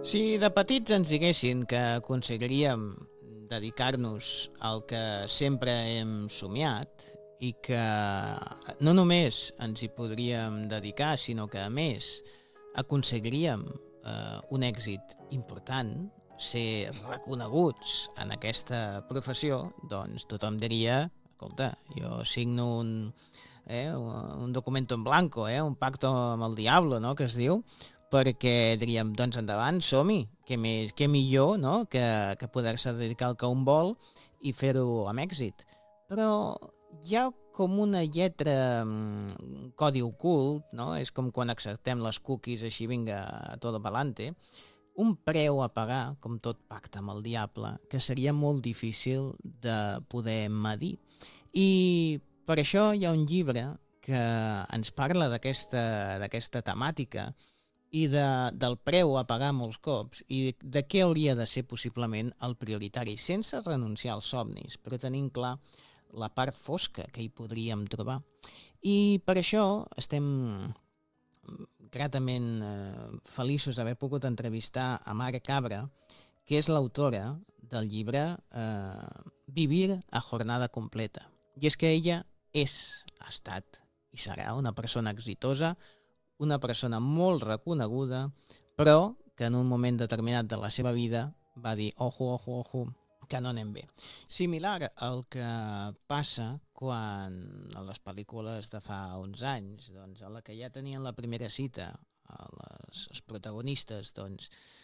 Si de petits ens diguessin que aconseguiríem dedicar-nos al que sempre hem somiat i que no només ens hi podríem dedicar, sinó que a més aconseguiríem un èxit important, ser reconeguts en aquesta professió, doncs tothom diria, escolta, jo signo un documento en blanco, un pacto amb el diablo, no?, que es diu, perquè diríem, doncs endavant, som-hi, què millor, no?, que poder-se dedicar al que un vol i fer-ho amb èxit. Però hi ha com una lletra, un codi ocult, no?, és com quan acceptem les cookies així, vinga, a todo pa'lante, un preu a pagar, com tot pacte amb el diable, que seria molt difícil de poder medir. I per això hi ha un llibre que ens parla d'aquesta temàtica i del preu a pagar molts cops i de què hauria de ser possiblement el prioritari, sense renunciar als somnis, però tenint clar la part fosca que hi podríem trobar. I per això estem gratament feliços d'haver pogut entrevistar a Mar Cabra, que és l'autora del llibre Vivir a jornada completa. I és que ella ha estat i serà una persona exitosa, una persona molt reconeguda, però que en un moment determinat de la seva vida va dir ojo, que no anem bé. Similar al que passa quan a les pel·lícules de fa uns anys, doncs, a la que ja tenien la primera cita, els protagonistes, doncs,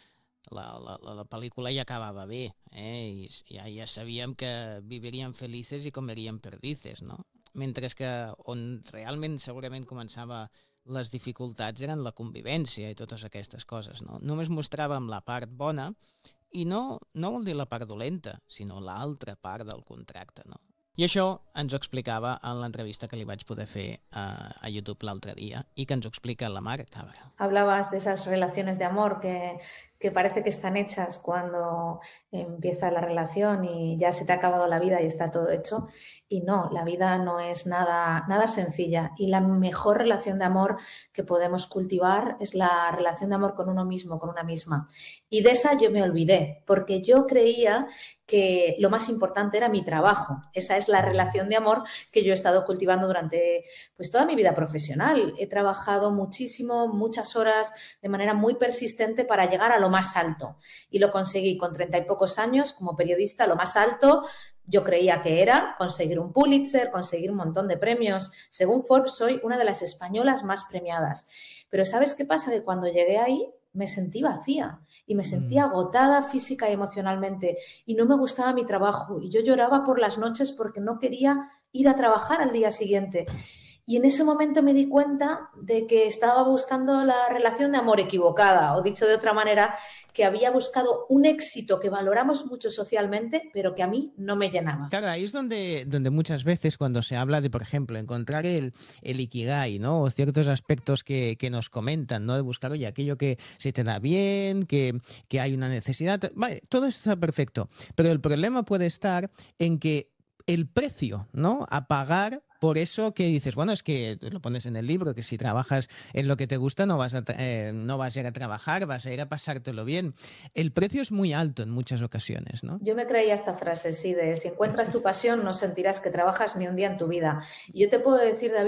la pel·lícula ja acabava bé, i ja sabíem que vivirien felices i comerien perdices, no? Mentre que on realment segurament començava les dificultats eren la convivència i totes aquestes coses, no? Només mostràvem la part bona i no vol dir la part dolenta, sinó l'altra part del contracte, no? I això ens ho explicava en l'entrevista que li vaig poder fer a YouTube l'altre dia i que ens ho explica la Mar Cabra. Hablabas de esas relaciones de amor que parece que están hechas cuando empieza la relación y ya se te ha acabado la vida y está todo hecho. Y no, la vida no es nada sencilla. Y la mejor relación de amor que podemos cultivar es la relación de amor con uno mismo, con una misma. Y de esa yo me olvidé, porque yo creía que lo más importante era mi trabajo. Esa es la relación de amor que yo he estado cultivando durante toda mi vida profesional. He trabajado muchísimo, muchas horas, de manera muy persistente para llegar a lo más alto. Y lo conseguí con 30 y pocos años como periodista, lo más alto. Yo creía que era conseguir un Pulitzer, conseguir un montón de premios. Según Forbes, soy una de las españolas más premiadas. Pero ¿sabes qué pasa? Que cuando llegué ahí me sentí vacía y me sentía agotada física y emocionalmente y no me gustaba mi trabajo y yo lloraba por las noches porque no quería ir a trabajar al día siguiente. Y en ese momento me di cuenta de que estaba buscando la relación de amor equivocada, o dicho de otra manera, que había buscado un éxito que valoramos mucho socialmente, pero que a mí no me llenaba. Claro, ahí es donde muchas veces cuando se habla de, por ejemplo, encontrar el ikigai, ¿no? O ciertos aspectos que nos comentan, ¿no? De buscar, oye, aquello que se te da bien, que hay una necesidad. Vale, todo eso está perfecto. Pero el problema puede estar en que el precio, ¿no?, a pagar por eso que dices, bueno, es que lo pones en el libro, que si trabajas en lo que te gusta no vas a ir a trabajar, vas a ir a pasártelo bien. El precio es muy alto en muchas ocasiones, ¿no? Yo me creía esta frase, sí, de si encuentras tu pasión no sentirás que trabajas ni un día en tu vida. Y yo te puedo decir, David,